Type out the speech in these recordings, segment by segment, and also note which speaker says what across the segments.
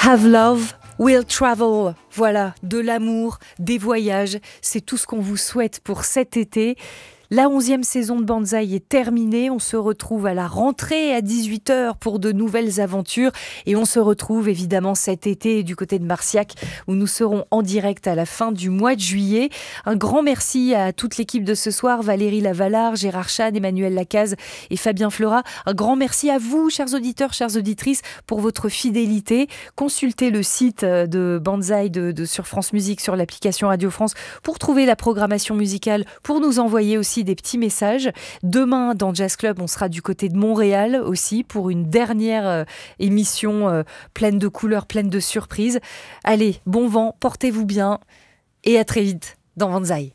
Speaker 1: Have love, will travel. Voilà, de l'amour, des voyages, c'est tout ce qu'on vous souhaite pour cet été. La 11e saison de Banzai est terminée. On se retrouve à la rentrée à 18h pour de nouvelles aventures. Et on se retrouve évidemment cet été du côté de Marciac où nous serons en direct à la fin du mois de juillet. Un grand merci à toute l'équipe de ce soir, Valérie Lavalard, Gérard Chan, Emmanuel Lacaze et Fabien Fleurat. Un grand merci à vous, chers auditeurs, chères auditrices, pour votre fidélité. Consultez le site de Banzai sur France Musique, sur l'application Radio France pour trouver la programmation musicale, pour nous envoyer aussi des petits messages. Demain, dans Jazz Club, on sera du côté de Montréal aussi pour une dernière émission pleine de couleurs, pleine de surprises. Allez, bon vent, portez-vous bien et à très vite dans Banzai.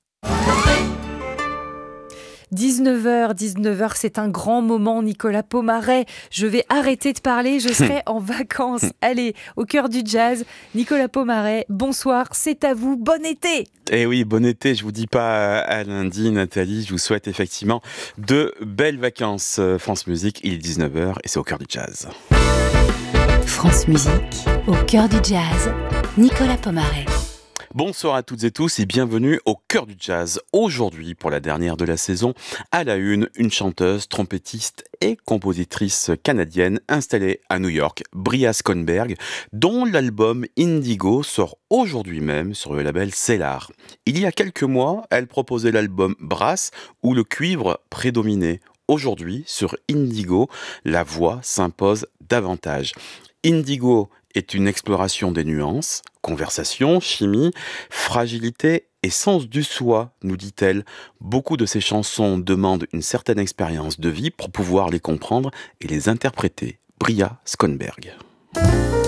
Speaker 1: 19h, c'est un grand moment, Nicolas Pomaret. Je vais arrêter de parler, je serai en vacances. Allez, au cœur du jazz, Nicolas Pomaret, bonsoir, c'est à vous, bon été.
Speaker 2: Eh oui, bon été, je vous dis pas à lundi, Nathalie, je vous souhaite effectivement de belles vacances. France Musique, il est 19h et c'est au cœur du jazz.
Speaker 3: France Musique, au cœur du jazz, Nicolas Pomaret.
Speaker 2: Bonsoir à toutes et tous et bienvenue au cœur du jazz. Aujourd'hui, pour la dernière de la saison, à la une chanteuse, trompettiste et compositrice canadienne installée à New York, Bria Skonberg, dont l'album Indigo sort aujourd'hui même sur le label Cellar. Il y a quelques mois, elle proposait l'album Brass où le cuivre prédominait. Aujourd'hui, sur Indigo, la voix s'impose davantage. Indigo est une exploration des nuances, conversation, chimie, fragilité et sens du soi, nous dit-elle. Beaucoup de ces chansons demandent une certaine expérience de vie pour pouvoir les comprendre et les interpréter. Bria Skonberg.